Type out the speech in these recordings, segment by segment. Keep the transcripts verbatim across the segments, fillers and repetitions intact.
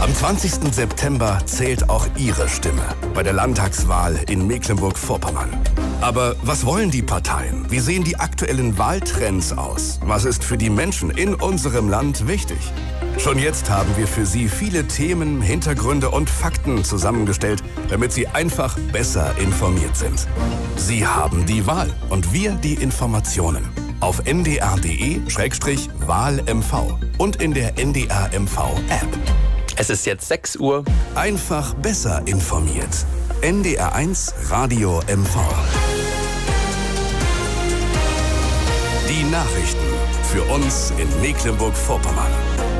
Am zwanzigsten September zählt auch Ihre Stimme bei der Landtagswahl in Mecklenburg-Vorpommern. Aber was wollen die Parteien? Wie sehen die aktuellen Wahltrends aus? Was ist für die Menschen in unserem Land wichtig? Schon jetzt haben wir für Sie viele Themen, Hintergründe und Fakten zusammengestellt, damit Sie einfach besser informiert sind. Sie haben die Wahl und wir die Informationen. Auf n d r punkt d e slash wahl m v und in der N D R M V-App. Es ist jetzt sechs Uhr. Einfach besser informiert. N D R eins Radio M V. Die Nachrichten für uns in Mecklenburg-Vorpommern.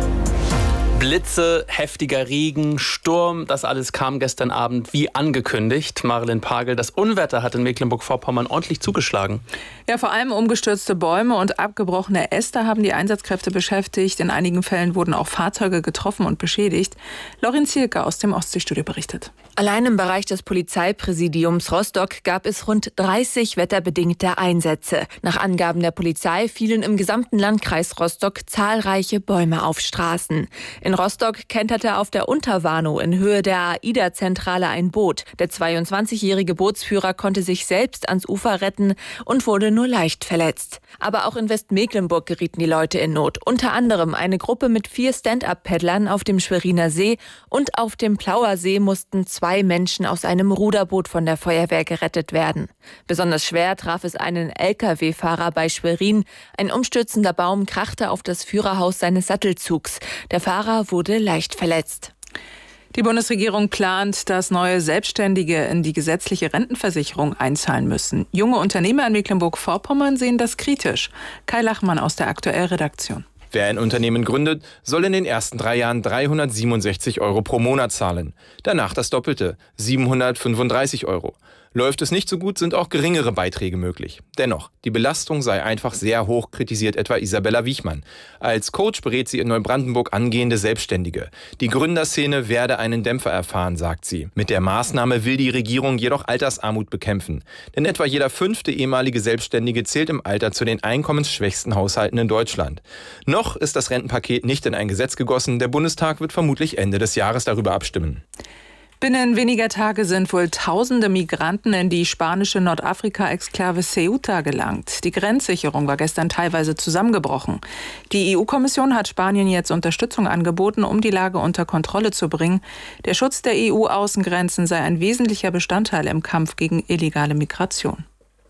Blitze, heftiger Regen, Sturm, das alles kam gestern Abend wie angekündigt. Marilyn Pagel, das Unwetter hat in Mecklenburg-Vorpommern ordentlich zugeschlagen. Ja, vor allem umgestürzte Bäume und abgebrochene Äste haben die Einsatzkräfte beschäftigt. In einigen Fällen wurden auch Fahrzeuge getroffen und beschädigt. Lorin Zielke aus dem Ostseestudio berichtet. Allein im Bereich des Polizeipräsidiums Rostock gab es rund dreißig wetterbedingte Einsätze. Nach Angaben der Polizei fielen im gesamten Landkreis Rostock zahlreiche Bäume auf Straßen. In Rostock kenterte auf der Unterwarnow in Höhe der AIDA-Zentrale ein Boot. Der zweiundzwanzigjährige Bootsführer konnte sich selbst ans Ufer retten und wurde nur leicht verletzt. Aber auch in Westmecklenburg gerieten die Leute in Not. Unter anderem eine Gruppe mit vier Stand-up-Paddlern auf dem Schweriner See und auf dem Plauer See mussten zwei Menschen aus einem Ruderboot von der Feuerwehr gerettet werden. Besonders schwer traf es einen L K W-Fahrer bei Schwerin. Ein umstürzender Baum krachte auf das Führerhaus seines Sattelzugs. Der Fahrer wurde leicht verletzt. Die Bundesregierung plant, dass neue Selbstständige in die gesetzliche Rentenversicherung einzahlen müssen. Junge Unternehmer in Mecklenburg-Vorpommern sehen das kritisch. Kai Lachmann aus der Aktuell-Redaktion. Wer ein Unternehmen gründet, soll in den ersten drei Jahren dreihundertsiebenundsechzig Euro pro Monat zahlen. Danach das Doppelte, siebenhundertfünfunddreißig Euro. Läuft es nicht so gut, sind auch geringere Beiträge möglich. Dennoch, die Belastung sei einfach sehr hoch, kritisiert etwa Isabella Wiechmann. Als Coach berät sie in Neubrandenburg angehende Selbstständige. Die Gründerszene werde einen Dämpfer erfahren, sagt sie. Mit der Maßnahme will die Regierung jedoch Altersarmut bekämpfen. Denn etwa jeder fünfte ehemalige Selbstständige zählt im Alter zu den einkommensschwächsten Haushalten in Deutschland. Noch ist das Rentenpaket nicht in ein Gesetz gegossen. Der Bundestag wird vermutlich Ende des Jahres darüber abstimmen. Binnen weniger Tage sind wohl tausende Migranten in die spanische Nordafrika-Exklave Ceuta gelangt. Die Grenzsicherung war gestern teilweise zusammengebrochen. Die E U-Kommission hat Spanien jetzt Unterstützung angeboten, um die Lage unter Kontrolle zu bringen. Der Schutz der E U-Außengrenzen sei ein wesentlicher Bestandteil im Kampf gegen illegale Migration.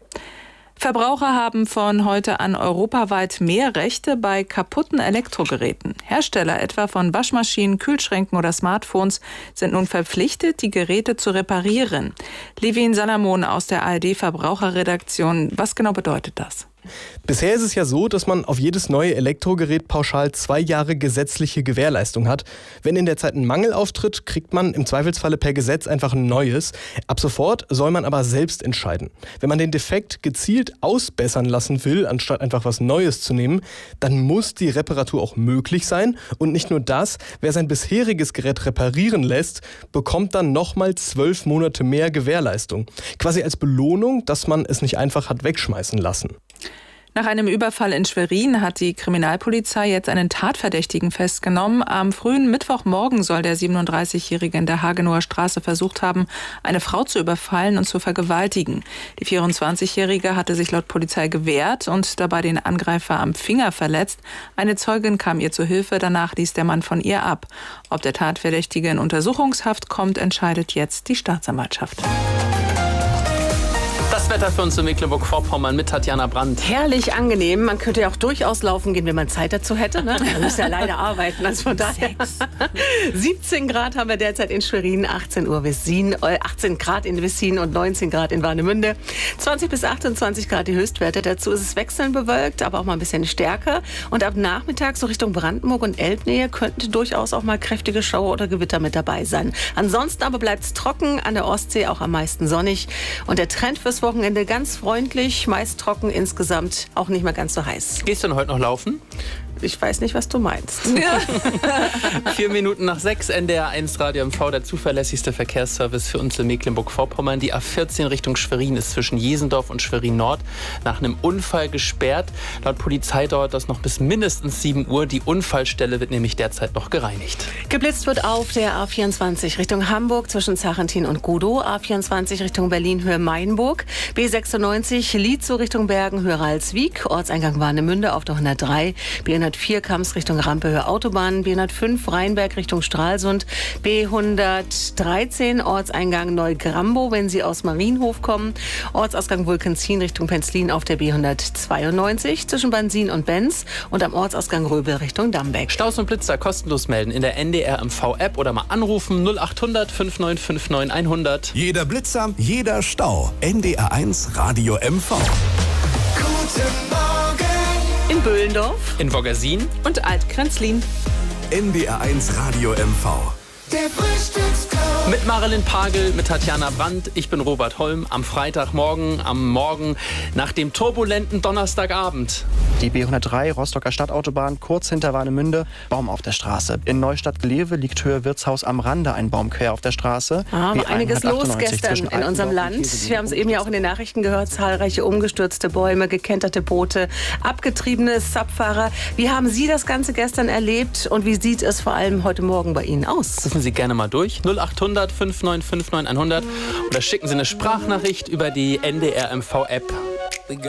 Verbraucher haben von heute an europaweit mehr Rechte bei kaputten Elektrogeräten. Hersteller etwa von Waschmaschinen, Kühlschränken oder Smartphones sind nun verpflichtet, die Geräte zu reparieren. Levin Salamon aus der A R D-Verbraucherredaktion. Was genau bedeutet das? Bisher ist es ja so, dass man auf jedes neue Elektrogerät pauschal zwei Jahre gesetzliche Gewährleistung hat. Wenn in der Zeit ein Mangel auftritt, kriegt man im Zweifelsfalle per Gesetz einfach ein neues. Ab sofort soll man aber selbst entscheiden. Wenn man den Defekt gezielt ausbessern lassen will, anstatt einfach was Neues zu nehmen, dann muss die Reparatur auch möglich sein. Und nicht nur das, wer sein bisheriges Gerät reparieren lässt, bekommt dann nochmal zwölf Monate mehr Gewährleistung. Quasi als Belohnung, dass man es nicht einfach hat wegschmeißen lassen. Nach einem Überfall in Schwerin hat die Kriminalpolizei jetzt einen Tatverdächtigen festgenommen. Am frühen Mittwochmorgen soll der siebenunddreißigjährige in der Hagenower Straße versucht haben, eine Frau zu überfallen und zu vergewaltigen. Die vierundzwanzigjährige hatte sich laut Polizei gewehrt und dabei den Angreifer am Finger verletzt. Eine Zeugin kam ihr zu Hilfe, danach ließ der Mann von ihr ab. Ob der Tatverdächtige in Untersuchungshaft kommt, entscheidet jetzt die Staatsanwaltschaft. Das Wetter für uns in Mecklenburg-Vorpommern mit Tatjana Brandt. Herrlich angenehm. Man könnte ja auch durchaus laufen gehen, wenn man Zeit dazu hätte. Ne? Man muss ja leider arbeiten. Also von daher. siebzehn Grad haben wir derzeit in Schwerin, achtzehn Uhr Wessin, achtzehn Grad in Wessin und neunzehn Grad in Warnemünde. zwanzig bis achtundzwanzig Grad die Höchstwerte. Dazu ist es wechselnd bewölkt, aber auch mal ein bisschen stärker. Und ab Nachmittag so Richtung Brandenburg und Elbnähe könnten durchaus auch mal kräftige Schauer oder Gewitter mit dabei sein. Ansonsten aber bleibt es trocken, an der Ostsee auch am meisten sonnig. Und der Trend fürs Wochenende ganz freundlich, meist trocken, insgesamt auch nicht mehr ganz so heiß. Gehst du denn heute noch laufen? ich weiß nicht, was du meinst. Vier Minuten nach sechs, N D R eins Radio M V, der zuverlässigste Verkehrsservice für uns in Mecklenburg-Vorpommern. Die A vierzehn Richtung Schwerin ist zwischen Jesendorf und Schwerin Nord nach einem Unfall gesperrt. Laut Polizei dauert das noch bis mindestens sieben Uhr. Die Unfallstelle wird nämlich derzeit noch gereinigt. Geblitzt wird auf der A vierundzwanzig Richtung Hamburg zwischen Zachentin und Gudow, A vierundzwanzig Richtung Berlin Höhe Mainburg, B sechsundneunzig Lietzow Richtung Bergen Höhe Ralswiek, Ortseingang Warnemünde auf der hundertdrei, B hundertvier Kams Richtung Rampe Höhe Autobahn, B hundertfünf Rheinberg Richtung Stralsund, B hundertdreizehn Ortseingang Neugrambo, wenn Sie aus Marienhof kommen, Ortsausgang Vulkenzin Richtung Penzlin auf der B hundertzweiundneunzig zwischen Bansin und Benz und am Ortsausgang Röbel Richtung Dambeck. Staus und Blitzer kostenlos melden in der N D R M V-App oder mal anrufen null acht hundert fünf neun fünf neun hundert. Jeder Blitzer, jeder Stau. N D R eins Radio M V. Guten Morgen. In Böhlendorf, In Woggersin Und Altkrenzlin. N D R eins Radio M V. Der Frühstücksclub. mit Marilyn Pagel, mit Tatjana Brandt. Ich bin Robert Holm. Am Freitagmorgen, am Morgen nach dem turbulenten Donnerstagabend. Die B hundertdrei Rostocker Stadtautobahn, kurz hinter Warnemünde, Baum auf der Straße. In Neustadt-Glewe liegt Höhe Wirtshaus am Rande ein Baum quer auf der Straße. Ah, B war einiges los gestern zwischen in unserem Altendorf und Land. Käselinie. Wir haben es eben ja auch in den Nachrichten gehört. Zahlreiche umgestürzte Bäume, gekenterte Boote, abgetriebene Subfahrer. Wie haben Sie das Ganze gestern erlebt und wie sieht es vor allem heute Morgen bei Ihnen aus? Rufen Sie gerne mal durch. null acht hundert fünf neun fünf neun hundert oder schicken Sie eine Sprachnachricht über die N D R M V-App.